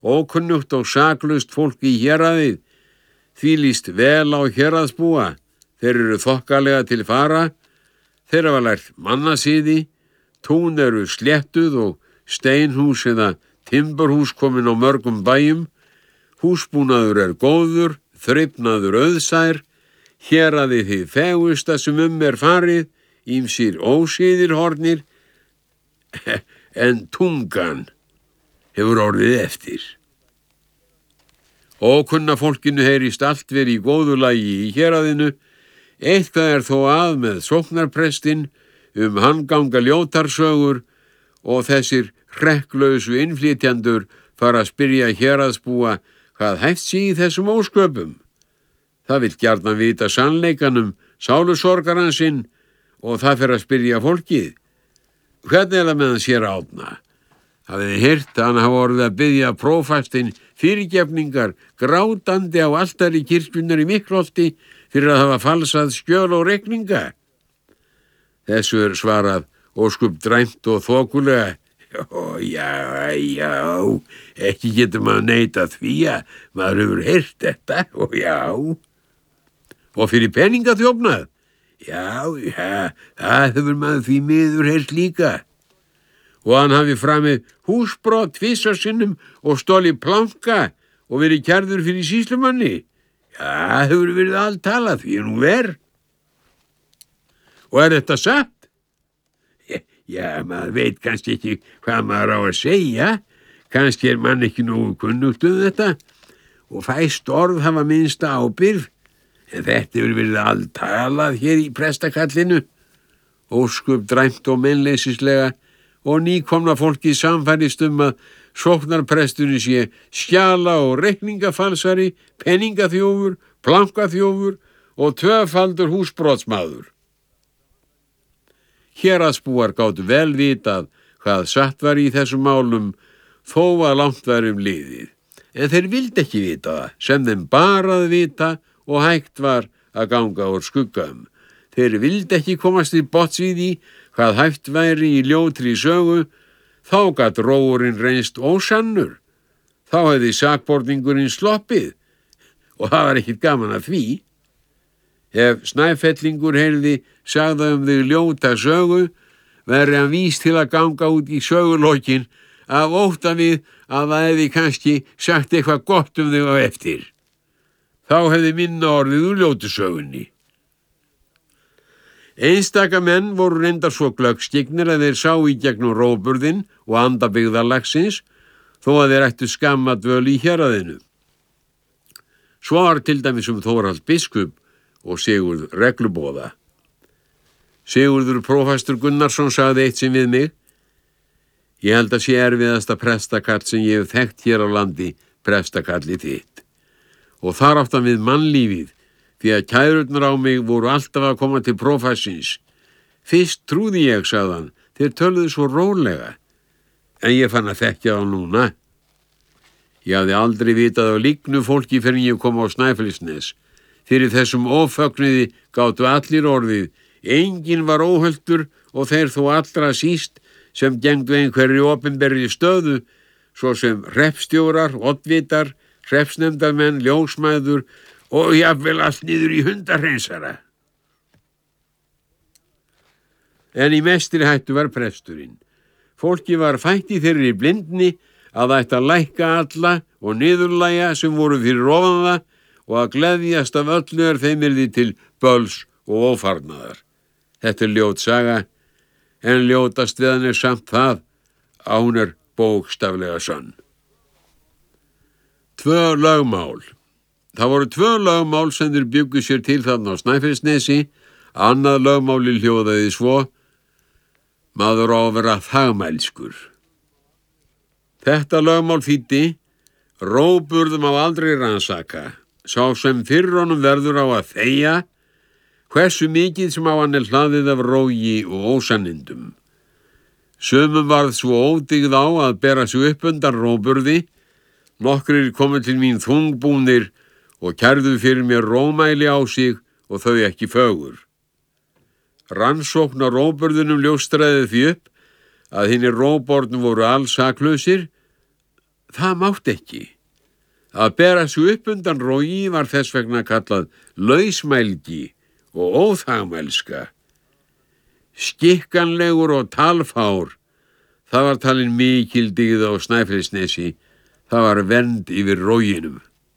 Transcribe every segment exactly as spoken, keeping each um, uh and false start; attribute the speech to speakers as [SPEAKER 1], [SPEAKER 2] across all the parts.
[SPEAKER 1] Ókunnugt og saklaust fólk í héraðið, því líst vel á héraðsbúa, þeir eru þokkalega til fara, þeir hafa lært mannasiði, tún eru sléttuð og steinhús eða timburhús komin á mörgum bæjum, húsbúnaður er góður, þrifnaður auðsær, héraðið hið fegursta sem um er farið, ýmsir ósíðir hornir, en tungan hefur orðið eftir. Ókunna fólkinu heyrist allt verið í góðu lagi í héraðinu, eitthvað er þó að með sóknarprestinn, um hann ganga ljótarsögur og þessir hrekklausu innflytjandur fara að spyrja héraðsbúa hvað hæft sé í þessum ósköpum. Það vill gjarnan vita sannleikanum sálusorgaransinn og það fer að spyrja fólkið. Hvernig er það með hann sér Árna? Hafið þið heyrt að hann hafa orðið að biðja prófastinn fyrirgefningar grátandi á altari kirkjunnar í Miklholti fyrir að hafa falsað skjöl og reikninga? Þessu er svarað óskup dræmt og þokulega. Já, já, ekki getur maður neita því að maður hefur heyrt þetta, og já. Og fyrir peningaþjófnað? Já, já, það hefur maður því miður heyrt líka. Og hann hafi framið húsbrot tvisvar sinnum og stolið planka og verið kærður fyrir sýslumanni. Já, það hefur verið allt talað, því er nú verð. Og er þetta satt? Já, maður veit kannski ekki hvað maður á að segja, kannski er mann ekki nógu kunnugt um þetta og fæst orð hafa minnsta ábyrgð, en þetta hefur verið allt talað hér í prestakallinu, óskup dræmt og meinleysislega, og nýkomna fólki samfærist um að sóknarpresturinn sé skjala og reikningafalsari, peningaþjófur, plankaþjófur og tvöfaldur húsbrotsmaður. Héraðsbúar gátu vel vitað hvað satt var í þessum málum þó að langt var um liðið, en þeir vildi ekki vita það, sem þeim bara að vita og hægt var að ganga úr skuggaum. Þeir vildi ekki komast í botns í því hvað hægt væri í ljótri sögu, þá gat rógurinn reynst ósannur, þá hefði sakborningurinn sloppið og það var ekkit gaman að því. Ef Snæfellingur heyrði sagða um þau ljóta sögu, verði hann vís til að ganga út í sögulokin af ótta við að það hefði kannski sagt eitthvað gott um þau á eftir. Þá hefði minna orðið úr ljótu sögunni. Einstaka menn voru reyndar svo glöggskignir að þeir sá í gegnum róburðinn og andabygðarlagsins, þó að þeir ættu skamma dvöl í héraðinu. Svo var til dæmis um Þórhall biskup og Sigurð reglubóða. Sigurður prófastur Gunnarsson sagði eitt sinn við mig: Ég held að sé erfiðasta prestakall sem ég hef þekkt hér á landi, prestakallið þitt. Og þar átt hann við mannlífið, því að kærurnar á mig voru alltaf að koma til prófassins. Fyrst trúði ég, sagði hann, þeir töluðu svo rólega, en ég fann að þekkja þá núna. Ég hafði aldrei vitað á líknu fólki fyrir ég kom á Snæfellsnes. Fyrir þessum ófögnuði gátu allir orðið, enginn var óhöltur og þeir þó allra síst sem gengdu einhverju opinberri stöðu, svo sem hreppstjórar, oddvitar, hreppsnefndarmenn, ljósmæður og jafnvel allt niður í hundarhreinsara. En í mestri hættu var presturinn. Fólki var fætt í þeirri blindni að ætti að lækka alla og niðurlægja sem voru fyrir ofan það og að gleðjast af öllu er þeim yrði til böls og ófarnaðar. Þetta er ljót saga, en ljótast við hann er samt það að hún er bókstaflega sönn. Tvö lögmál. Það voru tvö lögmál sem þeir bjuggu sér til þarna á Snæfellsnesi. Annað lögmáli hljóðaði svo: maður á að vera þagmælskur. Þetta lögmál þýddi: rógburð má aldrei rannsaka. Sá sem fyrir honum verður á að þegja, hversu mikið sem á hann er hlaðið af rógi og ósannindum. Sumum varð svo ódyggð á að bera sig upp undan rógburði, nokkrir komu til mín þungbúnir og kærðu fyrir mér rógmæli á sig og þau ekki fögur. Rannsókn á rógburðunum ljóstraði því upp að hinir rógbornu voru alls saklausir, það mátti ekki. Að bera sig upp undan rogi var þess vegna kallað lausmælgi og óþagmælska. Skikkanlegur og talfár, það var talin mikil dygð á Snæfellsnesi, það var vernd yfir roginum.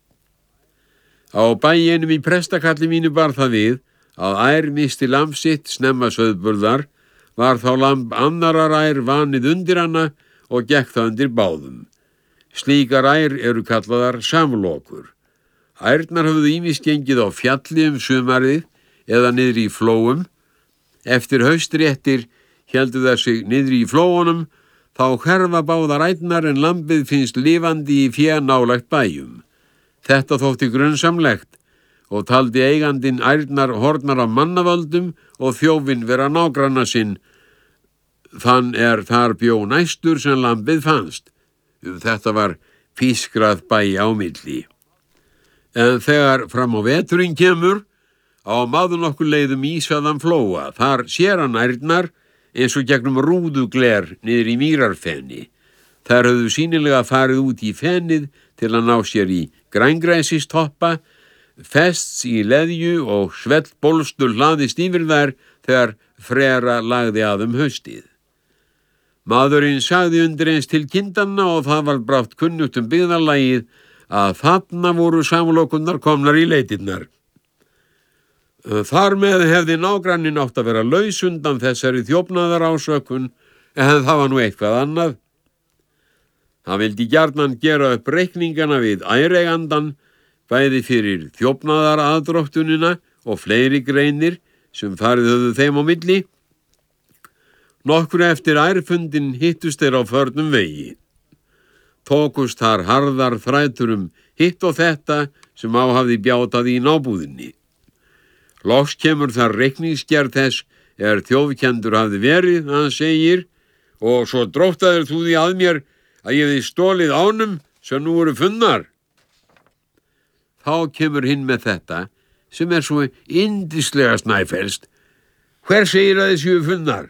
[SPEAKER 1] Á bæinum í prestakalli mínu bar það við að ær misti lamb sitt snemma sauðburðar, var þá lamb annarar ær vanið undir hana og gekk það undir báðum. Slíkar ær eru kallaðar samlokur. Ærnar höfðu ýmist gengið á fjalli um sumarið eða niðri í flóum. Eftir haustréttir héldu þær sig niðri í flóunum, þá hverfa báðar ærnar en lambið finnst lifandi í fé nálægt bæjum. Þetta þótti grunnsamlegt og taldi eigandinn ærnar horfnar af mannavöldum og þjófinn vera nágranna sinn, þann er þar bjó næstur sem lambið fannst. Um þetta var pískrað bæi á milli. En þegar fram á veturinn kemur, á maður nokkur leiðum ísaðan flóa, þar sér hann ærnar eins og gegnum rúðugler niður í mýrarfeni. Þær höfðu sýnilega farið út í fenið til að ná sér í grængræsistoppa, fests í leðju og svell bólstur hlaðist yfir þær þegar frera lagði að um haustið. Maðurinn sagði undir eins til kindanna og það var brátt kunnugt um byggðarlagið að þarna voru samlokurnar komnar í leitirnar. Þar með hefði nágranninn átt að vera laus undan þessari þjófnaðar ásökun, en það var nú eitthvað annað. Hann vildi gjarnan gera upp reikningana við æreigandan, bæði fyrir þjófnaðar aðdróttunina og fleiri greinir sem farið höfðu þeim á milli. Nokkur eftir ærfundin hittust þeir á förnum vegi. Tókust þar harðar þrætur um hitt og þetta sem á hafði bjátað í nábúðinni. Loks kemur þar reikningsgerð þess er þjófkendur hafði verið, hann segir, og svo dróttaðir þú því að mér að ég hefði stólið ánum sem nú eru funnar. Þá kemur hinn með þetta sem er svo yndislega snæfellst. Hver segir að þessi eru funnar?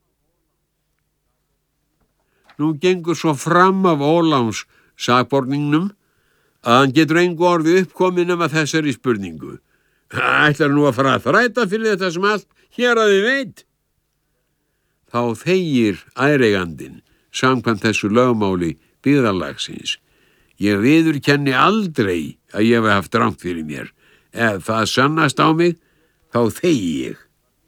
[SPEAKER 1] Nú gengur svo fram af Óláns sakborningnum að hann getur engu orði uppkomin nema þessari spurningu. Ætlar nú að fara að þræta fyrir þetta sem allt hér að þið veit? Þá þegir æreigandinn samkvæmt þessu lögmáli byggðarlagsins. Ég viðurkenni aldrei að ég hef haft rangt fyrir mér. Ef það sannast á mig, þá þegi ég.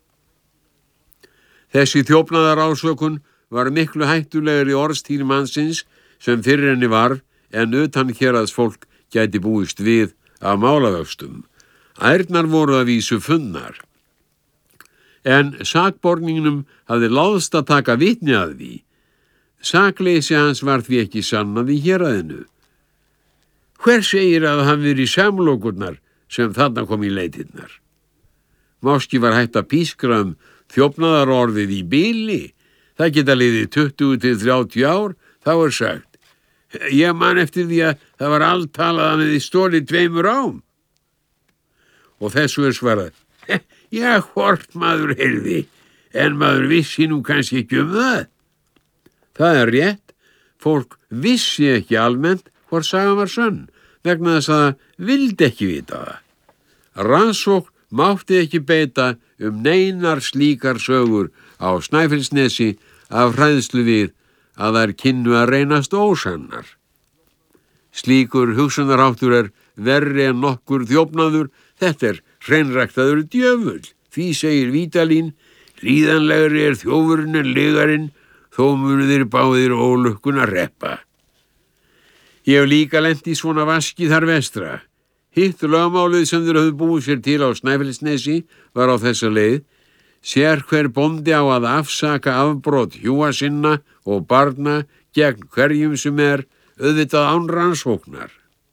[SPEAKER 1] Þessi þjófnaðar ásökun var miklu hættulegri orðstír mannsins sem fyrir henni var en utan héraðsfólk gæti búist við af málavöxtum. Ærnar voru að vísu funnar. En sakborningnum hafði láðst að taka vitni að því. Sakleysi hans var því ekki sannað í héraðinu. Hver segir að hann verið samlokurnar sem þarna kom í leitirnar? Máski var hægt að pískra um þjófnaðarorðið í bili. Það geta liðið tuttugu til þrjátíu ár, þá er sagt. Ég man eftir því að það var allt talað að hann hefði stólið tveimur ám. Og þessu er svarað. Já, hvort maður heyrði, en maður vissi nú kannski ekki um það. Það er rétt, fólk vissi ekki almennt hvort sagan var sönn, vegna þess að það vildi ekki vita það. Rannsókn mátti ekki beita um neinar slíkar sögur á Snæfellsnesi af hræðslu við að þær kynnu að reynast ósannar. Slíkur hugsunarháttur er verri en nokkur þjófnaður, þetta er hreinræktaður djöfull. Því segir Vídalín, líðanlegri er þjófurinn en lygarinn, þó munu þeir báðir ólukkuna reppa. Ég hef líka lent í svona vaski þar vestra. Hitt lögmálið sem þeir höfðu búið sér til á Snæfellsnesi var á þessa leið. Sér hver bóndi á að afsaka afbrot hjúa sinna og barna gegn hverjum sem er auðvitað án rannsóknar.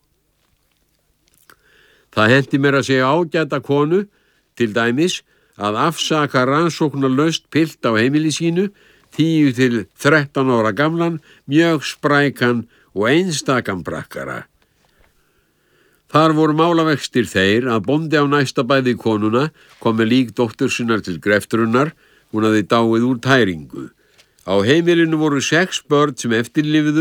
[SPEAKER 1] Það henti mér að segja ágæta konu, til dæmis, að afsaka rannsóknarlaust pilt á heimili sínu, tíu til þrettán ára gamlan, mjög sprækan og einstakan brakkara. Þar voru málavextir þeir að bóndi á næsta bæði konuna kom með lík dóttur sinnar til greftrunar, hún hafði dáið úr tæringu. Á heimilinu voru sex börn sem eftirlifðu,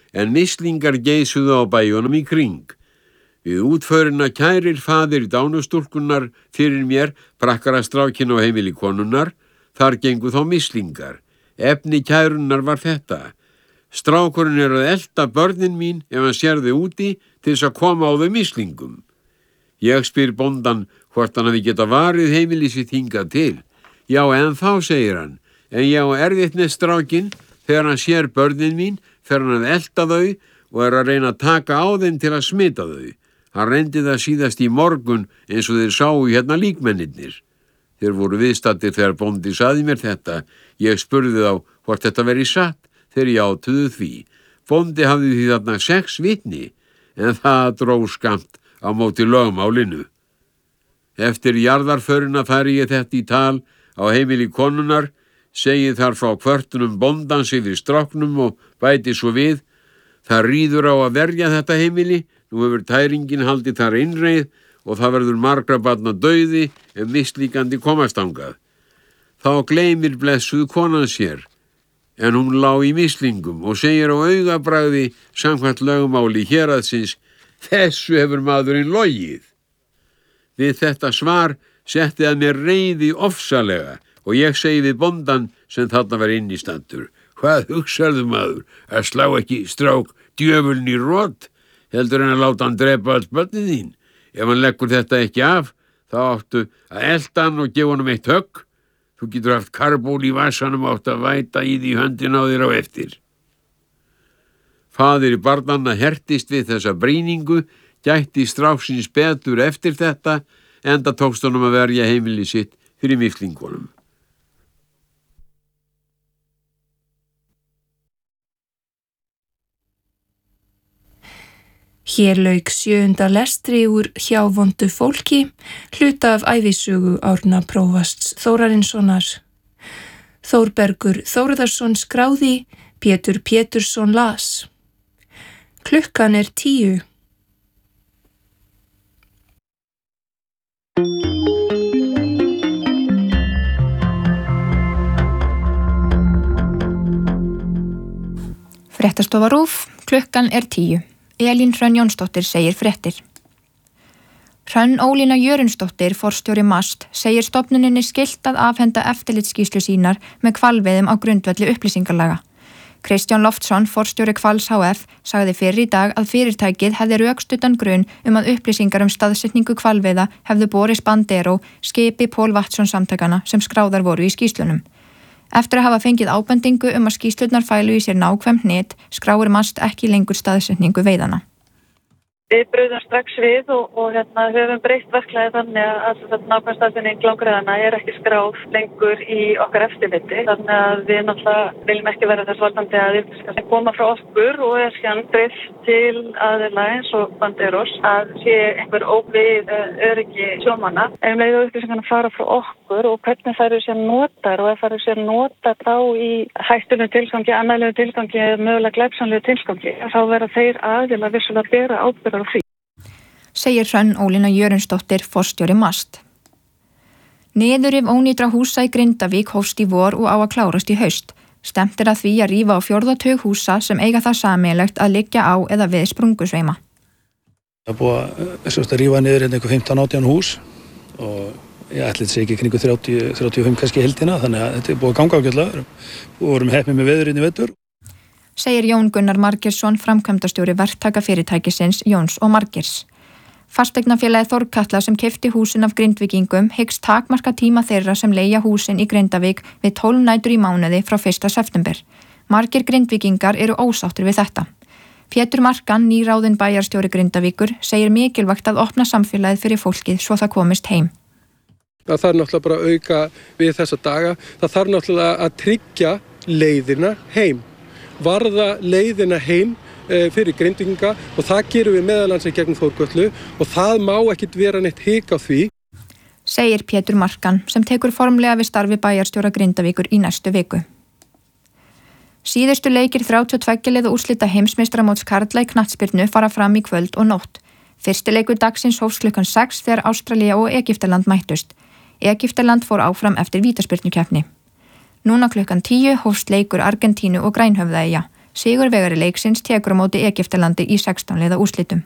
[SPEAKER 1] en mislingar geisuðu á bæjunum í kring. Við útförina kærir faðir dánustúlkunnar fyrir mér prakkarastrákin á heimili konunnar, þar gengu þá mislingar. Efni kærunnar var þetta: strákurinn er að elta börnin mín ef hann sér þau úti til þess að koma á þau mislingum. Ég spyr bóndan hvort hann hafi geta varið heimili sitt hingað til. Já, en þá, segir hann, en ég á erfitt með strákinn, þegar hann sér börnin mín, fer hann að elta þau og er að reyna að taka á þeim til að smita þau. Hann reyndi það síðast í morgun eins og þeir sáu hérna líkmennirnir. Þeir voru viðstattir þegar bóndi saði mér þetta. Ég spurði þá hvort þetta veri satt þegar ég átuðu því. Bóndi hafði því þarna sex vitni, en það dró skammt á móti lögmálinu. Eftir jarðarförina færi ég þetta í tal á heimili konunnar, segi þar frá kvörtunum bóndans yfir stráknum og bæti svo við: það ríður á að verja þetta heimili, nú hefur tæringin haldið þar innreið og það verður margra barna dauði ef mislíkandi komast þangað. Þá gleymir blessuð konan sér, en hún lá í mislingum og segir á augabragði samkvæmt lögmáli héraðsins: þessu hefur maðurinn logið. Við þetta svar setti að mér reiði ofsalega og ég segi við bóndan sem þarna var innistandur: hvað hugsarðu maður, að slá ekki strák djöfuln í rot, heldur en að láta hann drepa alls börnin þín? Ef hann leggur þetta ekki af, þá áttu að elta hann og gefa honum eitt högg. Þú getur haft karból í vassanum og áttu að væta í því höndin á þér á eftir. Faðir barnanna hertist við þessa brýningu, gætti stráksins betur eftir þetta, enda tókst honum að verja heimili sitt fyrir mislingunum.
[SPEAKER 2] Hér lauk sjöunda lestri úr Hjá vondu fólki, hluta af ævisögu Árna prófasts Þórarinssonar. Þórbergur Þórðarsson skráði, Pétur Pétursson las. Klukkan er tíu.
[SPEAKER 3] Fréttastofa RÚV, klukkan er tíu. Elín Hrönn Jónsdóttir segir fréttir. Hrönn Ólína Jörunsdóttir, forstjóri MAST, segir stofnuninni skylt að afhenda eftirlitsskýrslu sínar með hvalveiðum á grundvelli upplýsingalaga. Kristján Loftsson, forstjóri Hvals H F, sagði fyrir í dag að fyrirtækið hefði rökstuddan grun um að upplýsingar um staðsetningu hvalveiða hefðu borist Bandero, skipi Pól Vatnsson samtakana sem skráðar voru í skýrslunum. Eftir að hafa fengið ábendingu um að skýrslurnar fælu í sér nákvæmt hnit, skráir MAST ekki lengur staðsetningu veiðana.
[SPEAKER 4] Við brugðum strax við og, og hérna, höfum breytt verklagi þannig að nákvæm staðsetning langreyðanna er ekki skráð lengur í okkar eftirliti. Þannig að við náttúrulega viljum ekki vera þess valdandi að upplýsingar sem koma frá okkur og er síðan dreift til aðila eins og Banderos að sé einhver óvið öryggi sjómanna. En um leið og upplýsingarna fara frá okkur og hvernig þær eru sér notar og ef þær eru sér notar þá í hættulegu tilgangi, annarlegu tilgangi eða mögulega glæpsamlegu tilgangi, þá verða þeir aðila vissulega bera ábyrgð á því.
[SPEAKER 3] Segir Hrönn Ólína Jörunsdóttir, forstjóri MAST. Niðurrif ónýtra húsa í Grindavík hófst í vor og á að klárast í haust. Stefnt er að því að rífa á fjórðatug húsa sem eiga það sameiginlegt að liggja á eða við sprungusveima.
[SPEAKER 5] Það er búið að, að rífa niður einhver fimmtán átján hús og ég ætli þetta sé ekki kringu þrjátíu til þrjátíu og fimm kannski heildina, þannig að þetta er búið að ganga ágætlega. Við vorum heppnir með veður inn í vetur.
[SPEAKER 3] Segir Jón Gunnar Margeirsson, framkvæmdastjóri verktakafyrirtækisins Jóns og Margeirs. Fasteignafélagið Þórkatla sem keypti húsin af Grindvíkingum hyggst takmarka tíma þeirra sem leigja húsin í Grindavík við tólf nætur í mánuði frá fyrsta september. Margir Grindvíkingar eru ósáttir við þetta. Pétur Markan, nýráðinn bæjarstjóri Grindavíkur, segir mikilvægt að opna samfélagið fyrir fólkið svo það komist heim.
[SPEAKER 6] Það þarf náttúrulega bara að auka við þessa daga. Það þarf náttúrulega að tryggja leiðina heim. Varða leiðina heim fyrir Grindvíkinga og það gerum við meðalans í gegnum Þórkötlu og það má ekkit vera neitt hik á því.
[SPEAKER 3] Segir Pétur Markan sem tekur formlega við starfi bæjarstjóra Grindavíkur í næstu viku. Síðustu leikir þrjátíu og tveggja liða úrslita heimsmeistaramóts karla í knattspyrnu fara fram í kvöld og nótt. Fyrsti leikur dagsins hófst klukkan sex þegar Ástralía og Egyptaland mættust. Egyptaland fór áfram eftir vítaspyrnukeppni. Núna klukkan tíu hófst leikur Argentínu og Grænhöfðaeyja. Sigurvegari leiksins tekur á móti Egyptalandi í sextán liða úrslitum.